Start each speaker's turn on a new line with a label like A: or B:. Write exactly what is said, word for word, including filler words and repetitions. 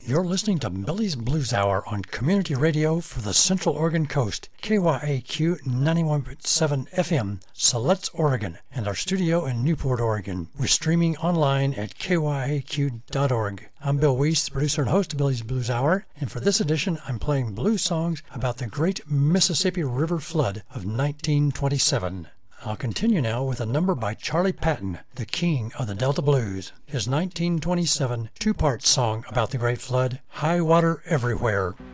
A: You're listening to Billy's Blues Hour on Community Radio for the Central Oregon Coast, K Y A Q ninety-one point seven F M, Siletz, Oregon, and our studio in Newport, Oregon. We're streaming online at K Y A Q dot org. I'm Bill Weiss, the producer and host of Billy's Blues Hour, and for this edition I'm playing blues songs about the great Mississippi River flood of nineteen twenty-seven. I'll continue now with a number by Charlie Patton, the king of the Delta Blues. His nineteen twenty-seven two-part song about the Great Flood, High Water Everywhere.